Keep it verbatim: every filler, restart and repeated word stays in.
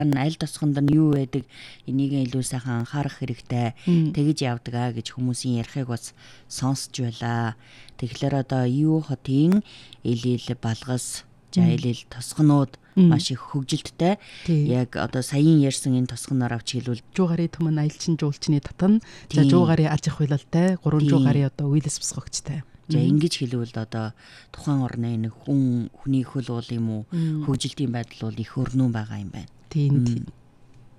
аль тосгонд нь юу байдаг энийг илүү сайхан анхаарах хэрэгтэй тэгж явдаг аа гэж хүмүүсийн ярихыг бас сонсч байлаа. Тэгэхээр одоо юу хотын ил ил балгас за ил ил тосгонууд маш их хөгжилттэй. Яг одоо саяын ярьсан энэ тосгоноор авч хэлвэл жуугарын түмэн аялчин жуулчны татан за жуугарын аж ахуй хилэлтэй гурван жуугарын одоо үйлс босгогчтой. За ингэж хэлвэл одоо тухайн орны нэг хүн хүний хөл уул юм уу хөгжилтийн байдал бол их өрнөн байгаа юм байна. Тийм тийм.